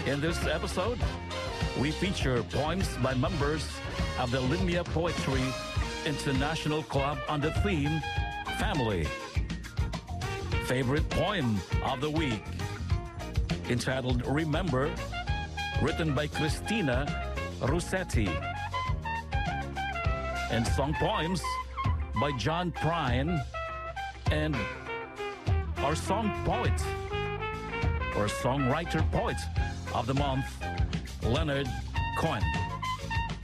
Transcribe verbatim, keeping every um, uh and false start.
In this episode, we feature poems by members of the Limia Poetry International Club on the theme Family. Favorite poem of the week, entitled Remember, written by Christina Rossetti. And song poems by John Prine, and our song poet or songwriter poet of the month, Leonard Cohen.